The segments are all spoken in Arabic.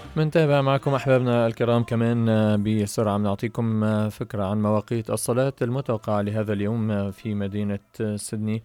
منتابع معكم أحبابنا الكرام كمان بسرعة نعطيكم فكرة عن مواقيت الصلاة المتوقعة لهذا اليوم في مدينة سيدنey.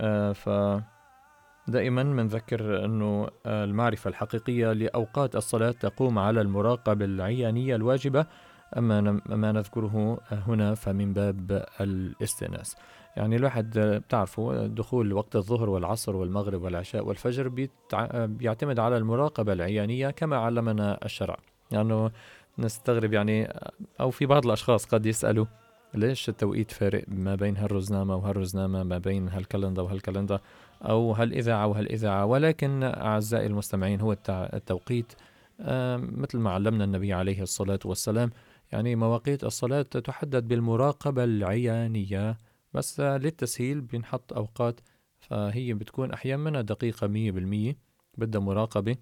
فدائما منذكر أنه المعرفة الحقيقية لأوقات الصلاة تقوم على المراقبة العيانية الواجبة، أما ما نذكره هنا فمن باب الاستئناس. يعني الواحد بتعرفوا دخول وقت الظهر والعصر والمغرب والعشاء والفجر بيعتمد على المراقبة العيانية كما علمنا الشرع. يعني نستغرب يعني، أو في بعض الأشخاص قد يسألوا ليش التوقيت فارق ما بين هالرزنامة وهالرزنامة، ما بين هالكالندر وهالكالندر، أو هالإذاعة وهالإذاعة. ولكن أعزائي المستمعين، هو التوقيت مثل ما علمنا النبي عليه الصلاة والسلام، يعني مواقيت الصلاة تحدد بالمراقبة العيانية، بس للتسهيل بنحط أوقات، فهي بتكون أحيانا منها دقيقة 100%، بدها مراقبة.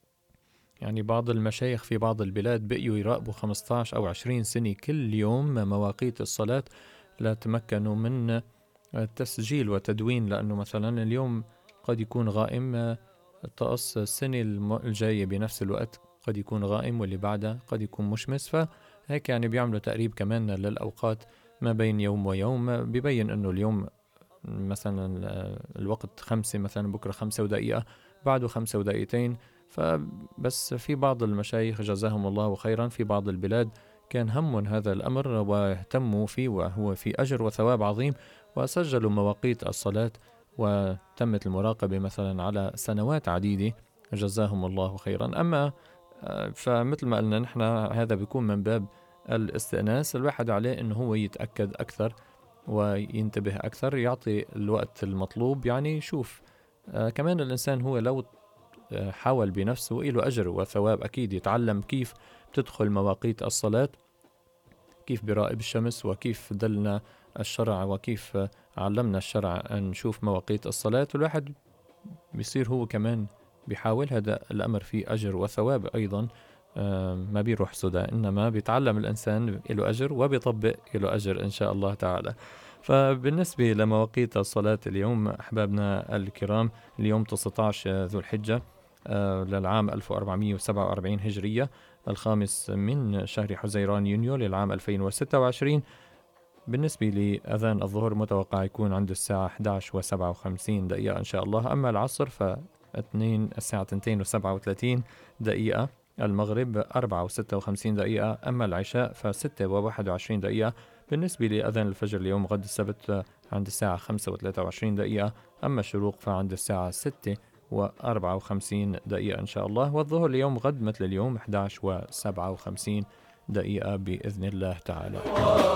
يعني بعض المشايخ في بعض البلاد بقيوا يراقبوا 15 أو 20 سنة كل يوم مواقيت الصلاة، لا تمكنوا من التسجيل وتدوين، لأنه مثلا اليوم قد يكون غائم، الطقس السنة الجاية بنفس الوقت قد يكون غائم، واللي بعدها قد يكون مشمس. فهيك يعني بيعملوا تقريب كمان للأوقات ما بين يوم ويوم، بيبين أنه اليوم مثلا الوقت 5، مثلا بكرة 5 ودقيقة، بعده 5 ودقيقتين. فبس في بعض المشايخ جزاهم الله خيرا في بعض البلاد كان هم هذا الأمر واهتموا فيه، وهو في أجر وثواب عظيم، وسجلوا مواقيت الصلاة وتمت المراقبة مثلا على سنوات عديدة، جزاهم الله خيرا. أما فمثل ما قلنا نحن هذا بيكون من باب الاستئناس، الواحد عليه أنه هو يتأكد أكثر وينتبه أكثر، يعطي الوقت المطلوب. يعني شوف، كمان الإنسان هو لو حاول بنفسه له أجر وثواب أكيد، يتعلم كيف تدخل مواقيت الصلاة، كيف براقب الشمس، وكيف دلنا الشرع، وكيف علمنا الشرع أن نشوف مواقيت الصلاة. والواحد بيصير هو كمان بيحاول، هذا الأمر فيه أجر وثواب أيضا، ما بيروح سدى، إنما بيتعلم الإنسان له أجر وبيطبق له أجر إن شاء الله تعالى. فبالنسبة لمواقيت الصلاة اليوم أحبابنا الكرام، اليوم 19 ذو الحجة للعام 1447 هجرية، الخامس من شهر حزيران يونيو للعام 2026. بالنسبة لأذان الظهر متوقع يكون عند الساعة 11:57 إن شاء الله. أما العصر الساعة 2:37. المغرب 4:56. أما العشاء ف6:21. بالنسبة لأذان الفجر اليوم غد السبت عند الساعة 5:23. أما الشروق فعند الساعة 6:54 إن شاء الله. والظهر اليوم غد مثل اليوم 11:57 بإذن الله تعالى.